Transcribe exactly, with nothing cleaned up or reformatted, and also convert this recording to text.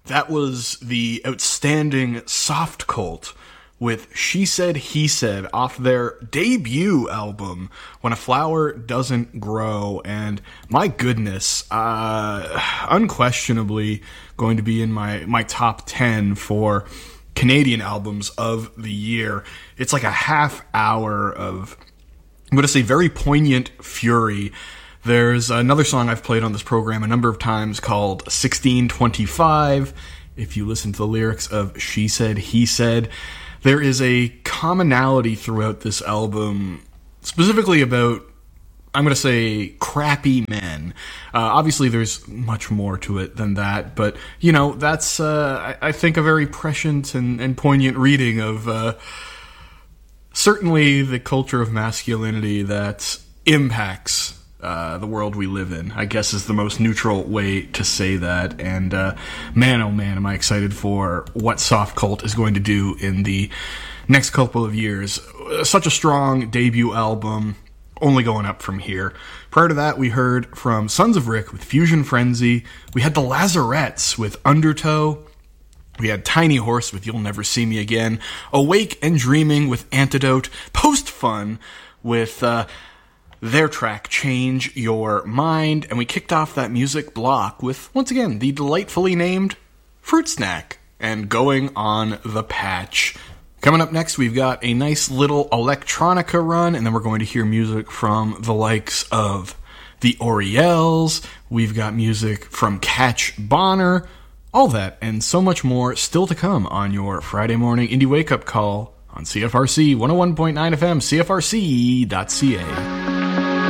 That was the outstanding Soft Cult with She Said, He Said off their debut album, When a Flower Doesn't Grow. And my goodness, uh, unquestionably going to be in my, my top ten for Canadian albums of the year. It's like a half hour of, I'm going to say, very poignant fury. There's another song I've played on this program a number of times called sixteen twenty-five. If you listen to the lyrics of She Said, He Said, there is a commonality throughout this album, specifically about, I'm going to say, crappy men. Uh, obviously, there's much more to it than that, but, you know, that's, uh, I, I think, a very prescient and, and poignant reading of uh, certainly the culture of masculinity that impacts Uh, the world we live in, I guess, is the most neutral way to say that. And uh, man, oh man, am I excited for what Soft Cult is going to do in the next couple of years. Such a strong debut album, only going up from here. Prior to that, we heard from Sons of Rick with Fusion Frenzy. We had the Lazarettes with Undertow. We had Tiny Horse with You'll Never See Me Again. Awake and Dreaming with Antidote. Post Fun with Uh, their track, Change Your Mind, and we kicked off that music block with, once again, the delightfully named Fruit Snack and Going on the Patch. Coming up next, we've got a nice little electronica run, and then we're going to hear music from the likes of the Oriels. We've got music from Catch Bonner, all that and so much more still to come on your Friday morning Indie Wake Up Call on C F R C one oh one point nine F M, C F R C dot C A.